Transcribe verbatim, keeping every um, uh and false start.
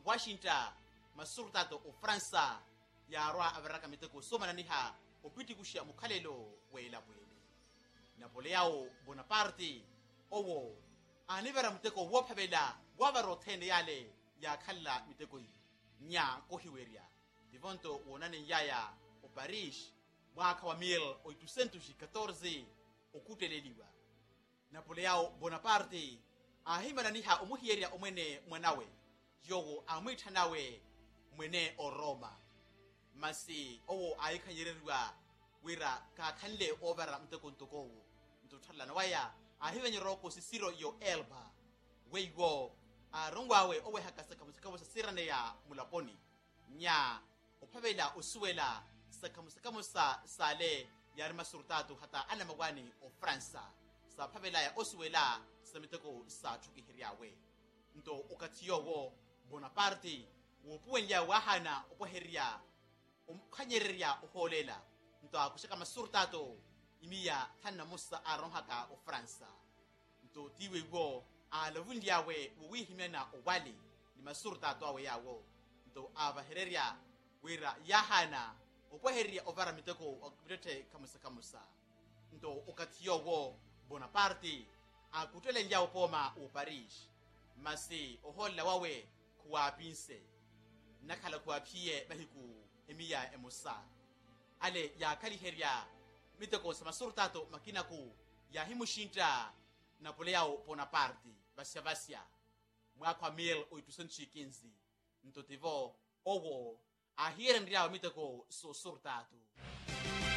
Washington masurtato o Fransa ya roa averaka miteko soma naniha opiti kushia mukhalelo wela bwele Napoleao Bonaparte owo anivera miteko wophabela wavaro thende yale ya khalla miteko nya kohiweria divonto wonane yaya o Paris mwaka wa mille oitocentos e quatorze okuteleliwa Napoleao Bonaparte ahimana niha omuhieria omwene mwanawe yogo amwitha nawe mwene o Roma masi owo aikanyererwa wira ka khanle overa mteko ntokowo ntothala nawaya ahivenyero ko sisiro yo Elba weigo arongwawe owe hakasaka musikawo sasirane ya mulaponi nya ophavela usuwela sakamusakamusa sale yari masurtatu hata ana magwani o Fransa sa phavela ya osuwela samiteko sa thukihiriawe nto okatiyowo Bonaparte wopuwenya wahana opoheria umkhanyereria uholela nto akushaka masurtato imiya thana musa aronhaka o Fransa nto tiwego alavundiawe uwihimena owali ni masurtato awe yawo nto avahereria wira yahana opoheria ovara miteko okbirete kamusa kamusa nto okatiyowo Bonaparte akutele njao poma u Paris masi ohola wawe kuwapinse nakhala kuwaphiye bahiku emiya emusa ale ya kaliheria miteko samasurtato makinaku ya himushinta Napoleao Bonaparte basya basya mwaka mille oitocentos e quinze ntotivo owo ahirendia miteko so surtato